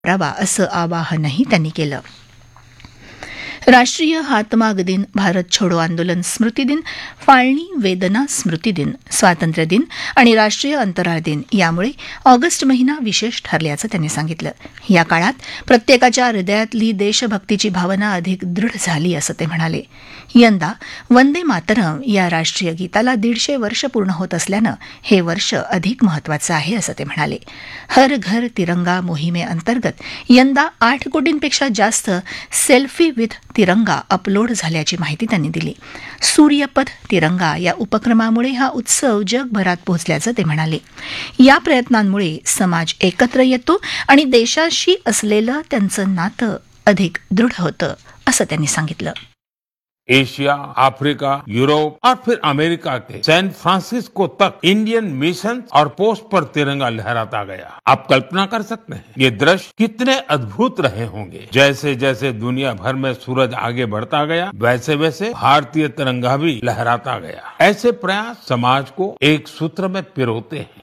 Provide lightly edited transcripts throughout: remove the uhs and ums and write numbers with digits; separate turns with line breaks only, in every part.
करावा असं आवाहनही त्यांनी केलं. राष्ट्रीय हातमाग दिन, भारत छोडो आंदोलन स्मृती दिन, फाळणी वेदना स्मृती दिन, स्वातंत्र्य दिन आणि राष्ट्रीय अंतराळ दिन यामुळे ऑगस्ट महिना विशेष ठरल्याचं त्यांनी सांगितलं. या काळात प्रत्येकाच्या हृदयातली देशभक्तीची भावना अधिक दृढ झाली असं ते म्हणाले. यंदा वंदे मातरम या राष्ट्रीय गीताला 150 वर्ष पूर्ण होत असल्यानं हे वर्ष अधिक महत्वाचं आहे असं ते म्हणाले. हर घर तिरंगा मोहिमेअंतर्गत यंदा 8 कोटींपेक्षा जास्त सेल्फी विथ तिरंगा अपलोड झाल्याची माहिती त्यांनी दिली. सूर्यपथ तिरंगा या उपक्रमामुळे हा उत्सव जगभरात पोहोचल्याचं ते म्हणाले. या प्रयत्नांमुळे समाज एकत्र येतो आणि देशाशी असलेलं त्यांचं नातं अधिक दृढ होतं असं त्यांनी सांगितलं.
एशिया, अफ्रीका, यूरोप और फिर अमेरिका के सैन फ्रांसिस्को तक इंडियन मिशन और पोस्ट पर तिरंगा लहराता गया. आप कल्पना कर सकते हैं ये दृश्य कितने अद्भुत रहे होंगे. जैसे जैसे दुनिया भर में सूरज आगे बढ़ता गया, वैसे वैसे भारतीय तिरंगा भी लहराता गया. ऐसे प्रयास समाज को एक सूत्र में पिरोते हैं.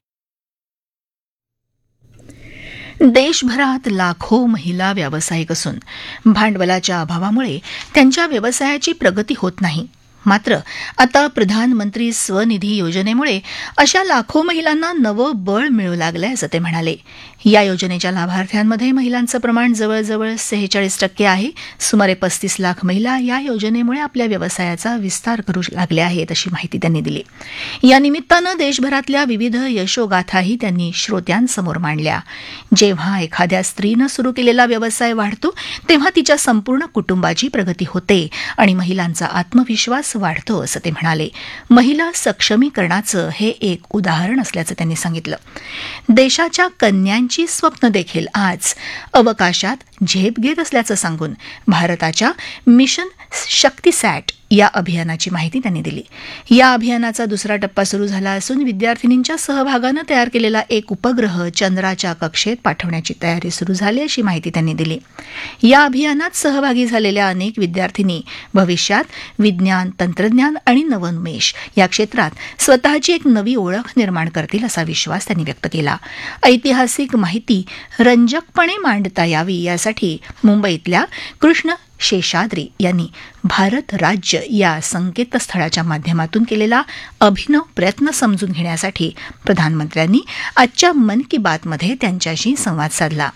देशभरात लाखो महिला व्यावसायिक असून भांडवलाच्या अभावामुळे त्यांच्या व्यवसायाची प्रगती होत नाही. मात्र आता प्रधानमंत्री स्वनिधी योजनेमुळे अशा लाखो महिलांना नवं बळ मिळू लागलंय असं ते म्हणाले. या योजनेच्या लाभार्थ्यांमध्ये महिलांचं प्रमाण जवळजवळ 46% आहे. सुमारे 35 लाख महिला या योजनेमुळे आपल्या व्यवसायाचा विस्तार करू लागल्या आहेत अशी माहिती त्यांनी दिली. या निमित्तानं देशभरातल्या विविध यशोगाथाही त्यांनी श्रोत्यांसमोर मांडल्या. जेव्हा एखाद्या स्त्रीनं सुरू केलेला व्यवसाय वाढतो तेव्हा तिच्या संपूर्ण कुटुंबाची प्रगती होते आणि महिलांचा आत्मविश्वास वाढतो असं ते म्हणाले. महिला सक्षमीकरणाचं हे एक उदाहरण असल्याचं त्यांनी सांगितलं. देशाच्या कन्यांची स्वप्न देखील आज अवकाशात झेप घेत असल्याचं सांगून भारताच्या मिशन शक्तिसॅट या अभियानाची माहिती त्यांनी दिली. या अभियानाचा दुसरा टप्पा सुरू झाला असून विद्यार्थिनींच्या सहभागानं तयार केलेला एक उपग्रह चंद्राच्या कक्षेत पाठवण्याची तयारी सुरू झाली अशी माहिती त्यांनी दिली. या अभियानात सहभागी झालेल्या अनेक विद्यार्थिनी भविष्यात विज्ञान, तंत्रज्ञान आणि नवोन्मेष या क्षेत्रात स्वतःची एक नवी ओळख निर्माण करतील असा विश्वास त्यांनी व्यक्त केला. ऐतिहासिक माहिती रंजकपणे मांडता यावी यासाठी मुंबईतल्या कृष्ण शेषाद्री यांनी भारत राज्य या संकेतस्थळाच्या माध्यमातून केलेला अभिनव प्रयत्न समजून घेण्यासाठी प्रधानमंत्र्यांनी आजच्या मन की बातमध्ये त्यांच्याशी संवाद साधला.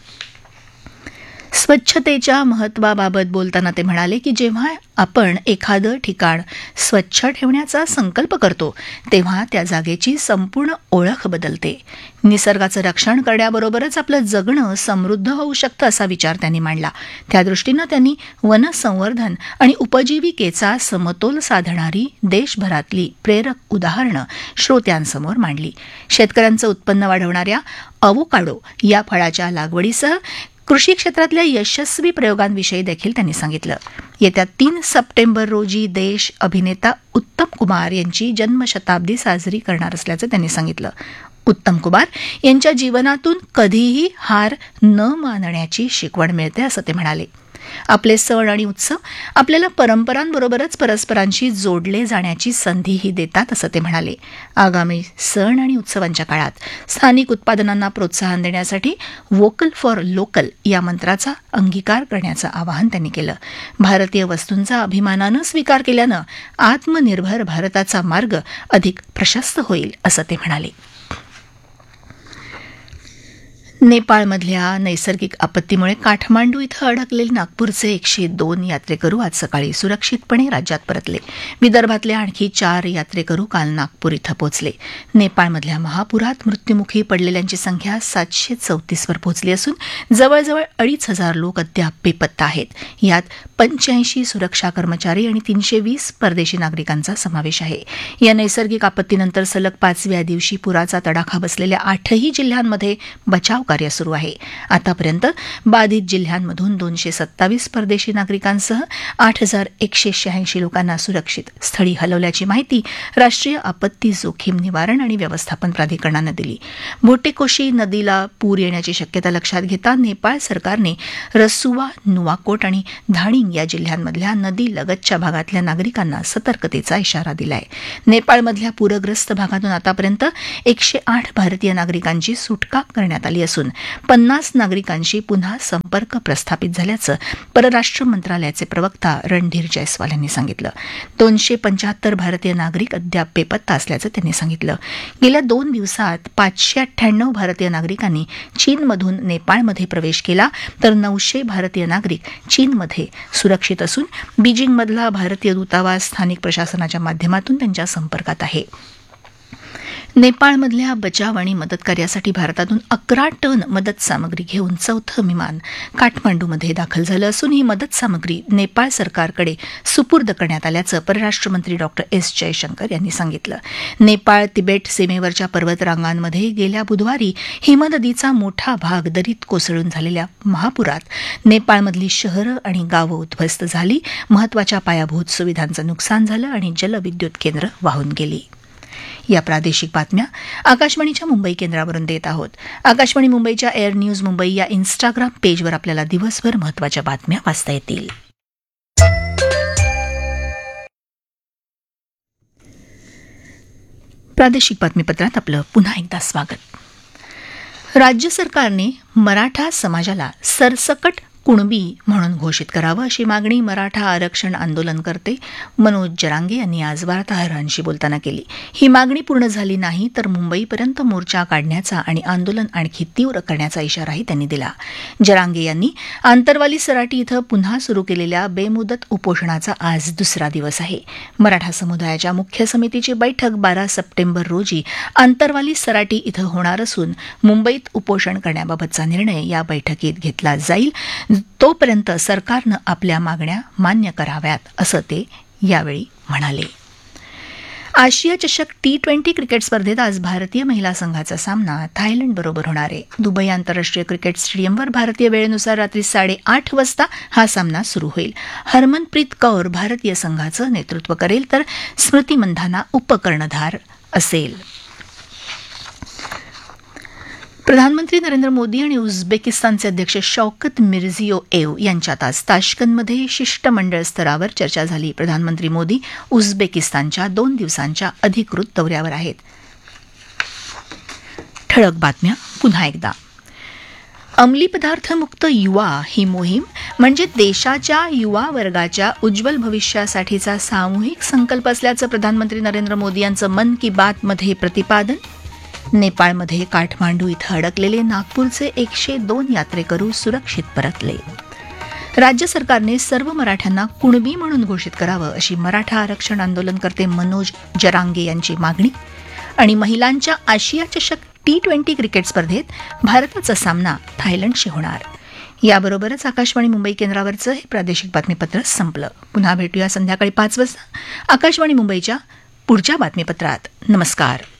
स्वच्छतेच्या महत्वाबाबत बोलताना ते म्हणाले की जेव्हा आपण एखादं ठिकाण स्वच्छ ठेवण्याचा संकल्प करतो तेव्हा त्या जागेची संपूर्ण ओळख बदलते. निसर्गाचं रक्षण करण्याबरोबरच आपलं जगणं समृद्ध होऊ शकतं असा विचार त्यांनी मांडला. त्यादृष्टीनं त्यांनी वनसंवर्धन आणि उपजीविकेचा समतोल साधणारी देशभरातली प्रेरक उदाहरणं श्रोत्यांसमोर मांडली. शेतकऱ्यांचं उत्पन्न वाढवणाऱ्या अवोकाडो या फळाच्या लागवडीसह कृषी क्षेत्रातल्या यशस्वी प्रयोगांविषयी देखील त्यांनी सांगितलं. येत्या 3 सप्टेंबर रोजी देश अभिनेता उत्तम कुमार यांची जन्मशताब्दी साजरी करणार असल्याचं त्यांनी सांगितलं. उत्तम कुमार यांच्या जीवनातून कधीही हार न मानण्याची शिकवण मिळते असं ते म्हणाले. आपले सण आणि उत्सव आपल्याला परंपरांबरोबरच परस्परांशी जोडले जाण्याची संधीही देतात असं ते म्हणाले. आगामी सण आणि उत्सवांच्या काळात स्थानिक उत्पादनांना प्रोत्साहन देण्यासाठी वोकल फॉर लोकल या मंत्राचा अंगीकार करण्याचं आवाहन त्यांनी केलं. भारतीय वस्तूंचा अभिमानानं स्वीकार केल्यानं आत्मनिर्भर भारताचा मार्ग अधिक प्रशस्त होईल असं ते म्हणाले. नेपाळमधल्या नैसर्गिक आपत्तीमुळे काठमांडू इथं अडकलेले नागपूरचे 102 यात्रेकरू आज सकाळी सुरक्षितपणे राज्यात परतले. विदर्भातले आणखी 4 यात्रेकरू काल नागपूर इथं पोहोचले. नेपाळमधल्या महापुरात मृत्युमुखी पडलेल्यांची संख्या 734 वर पोहोचली असून जवळजवळ 2,500 लोक अद्याप बेपत्ता आहेत. यात 85 सुरक्षा कर्मचारी आणि 320 परदेशी नागरिकांचा समावेश आहे. या नैसर्गिक आपत्तीनंतर सलग 5व्या दिवशी पुराचा तडाखा बसलेल्या 8ही जिल्ह्यांमध्ये बचाव कार्य सुरू आहे. आतापर्यंत बाधित जिल्ह्यांमधून 227 परदेशी नागरिकांसह 8,186 लोकांना सुरक्षित स्थळी हलवल्याची माहिती राष्ट्रीय आपत्ती जोखीम निवारण आणि व्यवस्थापन प्राधिकरणानं दिली. भोटेकोशी नदीला पूर येण्याची शक्यता लक्षात घेता नेपाळ सरकारने रसुवा, नुवाकोट आणि धाणिंग या जिल्ह्यांमधल्या नदी लगतच्या भागातल्या नागरिकांना सतर्कतेचा इशारा दिला आहे. नेपाळमधल्या पूरग्रस्त भागातून आतापर्यंत 108 भारतीय नागरिकांची सुटका करण्यात आली असून असून 50 नागरिकांशी पुन्हा संपर्क प्रस्थापित झाल्याचं परराष्ट्र मंत्रालयाचे प्रवक्ता रणधीर जयस्वाल यांनी सांगितलं. 275 भारतीय नागरिक अद्याप बेपत्ता असल्याचं त्यांनी सांगितलं. गेल्या 2 दिवसात 598 भारतीय नागरिकांनी चीनमधून नेपाळमध्ये प्रवेश केला, तर 900 भारतीय नागरिक चीनमध्ये सुरक्षित असून बीजिंगमधला भारतीय दूतावास स्थानिक प्रशासनाच्या माध्यमातून त्यांच्या संपर्कात आहे. नेपाळमधल्या बचाव आणि मदत कार्यासाठी भारतातून 11 टन मदत सामग्री घेऊन 4थं विमान काठमांडूमध्ये दाखल झालं असून ही मदत सामग्री नेपाळ सरकारकडे सुपूर्द करण्यात आल्याचं परराष्ट्र मंत्री डॉ. एस. जयशंकर यांनी सांगितलं. नेपाळ तिबेट सीमेवरच्या पर्वतरांगांमध्ये गेल्या बुधवारी हिमनदीचा मोठा भाग दरीत कोसळून झालेल्या महापुरात नेपाळमधली शहरं आणि गावं उद्ध्वस्त झाली, महत्वाच्या पायाभूत सुविधांचं नुकसान झालं आणि जलविद्युत केंद्र वाहून गेली. या प्रादेशिक बातम्या आकाशवाणीच्या मुंबई केंद्रावरून देत आहोत. आकाशवाणी मुंबईच्या एअर न्यूज मुंबई या इन्स्टाग्राम पेजवर आपल्याला दिवसभर महत्वाच्या बातम्या वाचता येतील. प्रादेशिक बातमीपत्रात आपलं पुन्हा एकदा स्वागत. राज्य सरकारने मराठा समाजाला सरसकट कुणबी म्हणून घोषित करावं अशी मागणी मराठा आरक्षण आंदोलनकर्ते मनोज जरांगे यांनी आज वार्ताहरांशी बोलताना केली. ही मागणी पूर्ण झाली नाही तर मुंबईपर्यंत मोर्चा काढण्याचा आणि आंदोलन आणखी तीव्र करण्याचा इशाराही त्यांनी दिला. जरांगे यांनी आंतरवाली सराटी इथं पुन्हा सुरू केलेल्या बेमुदत उपोषणाचा आज दुसरा दिवस आहे. मराठा समुदायाच्या मुख्य समितीची बैठक 12 सप्टेंबर रोजी आंतरवाली सराटी इथं होणार असून मुंबईत उपोषण करण्याबाबतचा निर्णय या बैठकीत घेतला जाईल. तोपर्यंत सरकारनं आपल्या मागण्या मान्य कराव्यात असं ते यावेळी म्हणाले. आशिया चषक T20 क्रिकेट स्पर्धेत आज भारतीय महिला संघाचा सामना थायलंडबरोबर होणार आहे. दुबई आंतरराष्ट्रीय क्रिकेट स्टेडियमवर भारतीय वेळेनुसार रात्री 8:30 वाजता हा सामना सुरू होईल. हरमनप्रीत कौर भारतीय संघाचं नेतृत्व करेल तर स्मृती मंधाना उपकर्णधार असेल. प्रधानमंत्री नरेंद्र मोदी आणि उझबेकिस्तानचे अध्यक्ष शौकत मिर्झियोयेव यांच्यात आज ताश्कंदमध्ये शिष्टमंडळ स्तरावर चर्चा झाली. प्रधानमंत्री मोदी उझबेकिस्तानच्या 2 दिवसांच्या अधिकृत दौऱ्यावर आहेत. ठळक बातम्या पुन्हा एकदा. अंमली पदार्थमुक्त युवा ही मोहीम म्हणजे देशाच्या युवा वर्गाच्या उज्ज्वल भविष्यासाठीचा सामूहिक संकल्प असल्याचं प्रधानमंत्री नरेंद्र मोदी यांचं मन की बातमध्ये प्रतिपादन. नेपाळमध्ये काठमांडू इथं अडकलेले नागपूरचे 102 यात्रेकरू सुरक्षित परतले. राज्य सरकारने सर्व मराठ्यांना कुणबी म्हणून घोषित करावं अशी मराठा आरक्षण आंदोलनकर्ते मनोज जरांगे यांची मागणी. आणि महिलांच्या आशिया चषक T20 क्रिकेट स्पर्धेत भारताचा सामना थायलंडशी होणार. याबरोबरच आकाशवाणी मुंबई केंद्रावरचं हे प्रादेशिक बातमीपत्र संपलं. पुन्हा भेटूया संध्याकाळी 5 वाजता आकाशवाणी मुंबईच्या पुढच्या बातमीपत्रात. नमस्कार.